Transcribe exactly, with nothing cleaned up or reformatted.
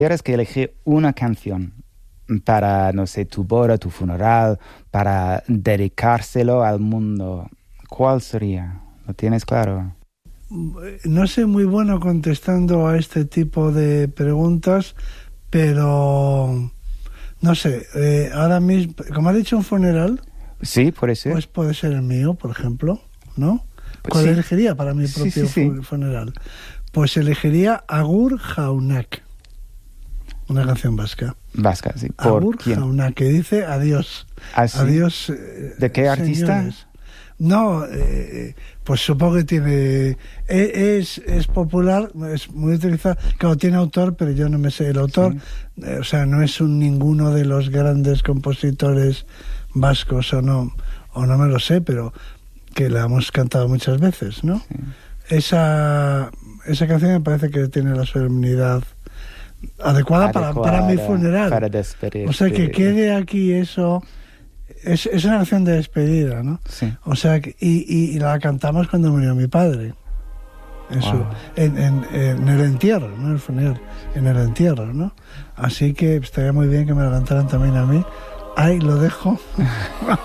Tienes que elegir una canción para, no sé, tu boda, tu funeral, para dedicárselo al mundo. ¿Cuál sería? ¿Lo tienes claro? No soy muy bueno contestando a este tipo de preguntas, pero no sé, eh, ahora mismo, como ha dicho un funeral, Sí, puede ser. pues puede ser el mío, por ejemplo, ¿no? Pues ¿Cuál sí. elegiría para mi Sí, propio sí, sí. fu- funeral? Pues elegiría Agur Jaunak, una canción vasca. Vasca, sí. ¿Por Agur quién? Jaunak, que dice adiós. ¿Ah, sí? Adiós. eh, ¿De qué artista? señores. No, eh, pues supongo que tiene... e- Es, es popular, es muy utilizado. Claro, tiene autor, pero yo no me sé el autor. Sí. Eh, o sea, no es un ninguno de los grandes compositores vascos, o no, o no me lo sé, pero que la hemos cantado muchas veces, ¿no? Sí. Esa, esa canción me parece que tiene la solemnidad adecuada, para, para mi Adecuada funeral. para despedirte. O sea, que quede aquí eso... Es, es una canción de despedida, ¿no? Sí. O sea, que- y, y, y la cantamos cuando murió mi padre. En, su- Wow. en, en, en el entierro, no en el funeral, en el entierro, ¿no? Así que estaría muy bien que me la cantaran también a mí. Ahí lo dejo.